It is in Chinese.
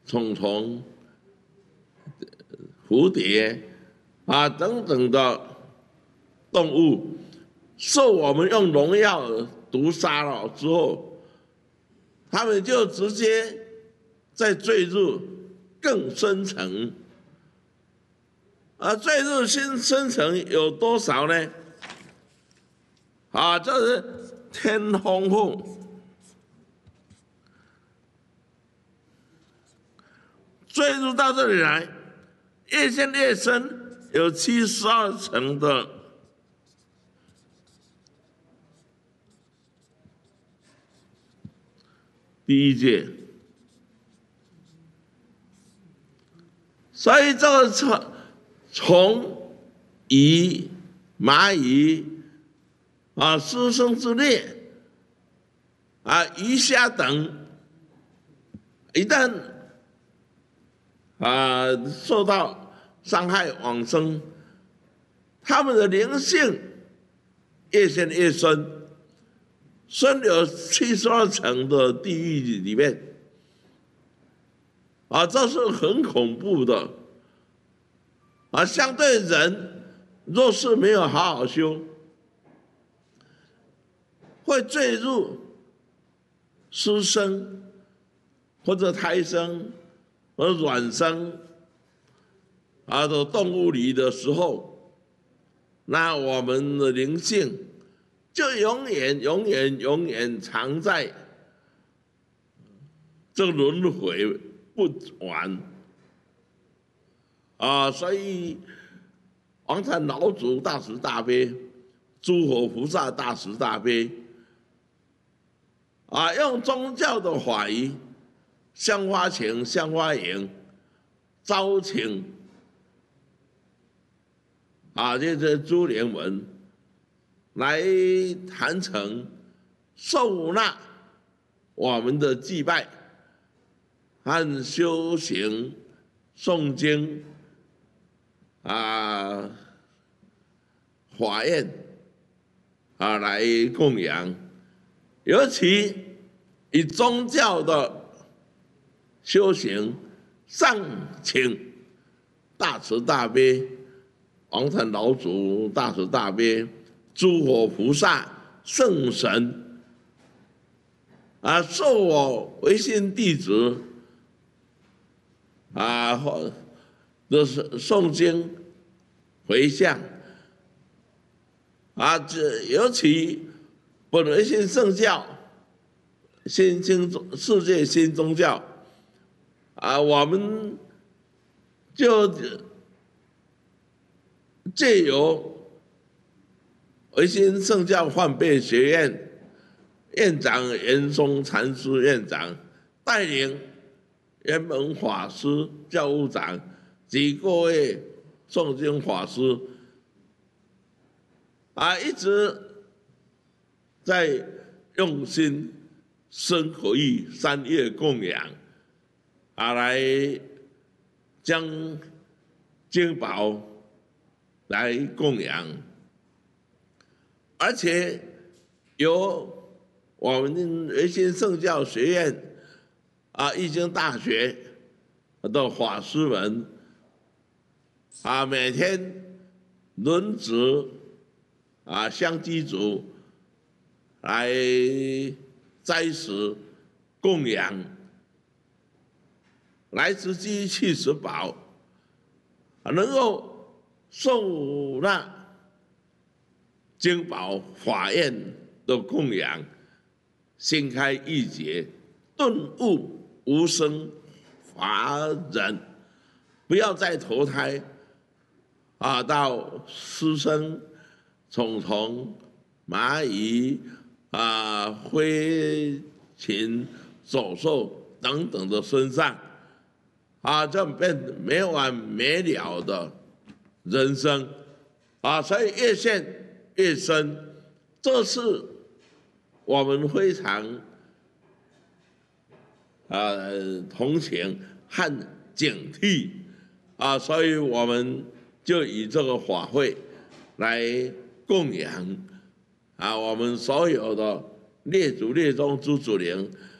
虫虫、蝴蝶等等的动物，受我们用农药毒杀了之后，它们就直接再坠入更深层。坠入深层有多少呢？这是天丰富，坠入到这里来，越陷越深，有72层的第一界，所以这个虫、蚁、蚂蚁师生之列鱼虾等，一旦受到伤害往生，他们的灵性越陷越深，深有72层的地狱里面，这是很恐怖的。相对人若是没有好好修，会坠入湿生或者胎生和卵生的动物里的时候，那我们的灵性就永远藏在这个轮回不完。所以王禅老祖大慈大悲，诸佛菩萨大慈大悲，用宗教的法语，香花情、香花影，招请这些诸莲文来谈成受纳我们的祭拜和修行、诵经法宴来供养，尤其以宗教的修行，上请大慈大悲王禅老祖大慈大悲诸佛菩萨圣神受我为信弟子的诵经回向尤其本维新圣教世界新宗教我们就借由维新圣教换备学院院长严嵩禅师院长带领圆门法师教务长及各位诵经法师一直在用心生活意3月供养来将经宝来供养，而且由我们维新圣教学院义经大学的法师们每天轮值香积组来斋食供养来自机器食宝，能够受纳经宝法院的供养，心开意解，顿悟无生法忍，不要再投胎到湿生、虫虫、蚂蚁飞禽、走兽等等的身上这变没完没了的人生所以越陷越深，这是我们非常同情和警惕所以我们就以这个法会来供养我们所有的列祖列宗诸祖灵